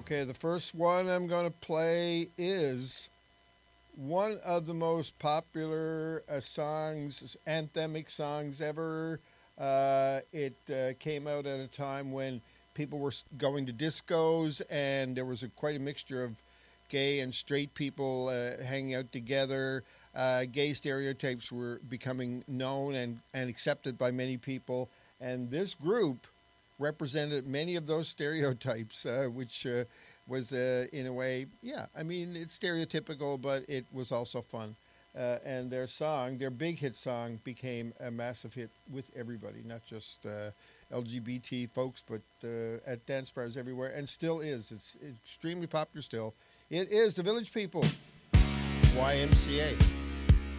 Okay, the first one I'm going to play is one of the most popular songs, anthemic songs ever. It came out at a time when people were going to discos, and there was quite a mixture of gay and straight people hanging out together. Gay stereotypes were becoming known and accepted by many people, and this group represented many of those stereotypes, which was, in a way, yeah, I mean, it's stereotypical, but it was also fun. And their song, their big hit song, became a massive hit with everybody, not just LGBT folks, but at dance bars everywhere, and still is. It's extremely popular still. It is the Village People, YMCA.